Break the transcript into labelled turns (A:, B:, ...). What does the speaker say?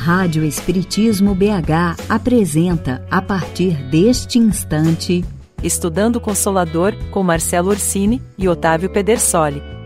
A: Rádio Espiritismo BH apresenta, a partir deste instante,
B: Estudando Consolador com Marcelo Orsini e Otávio Pedersoli.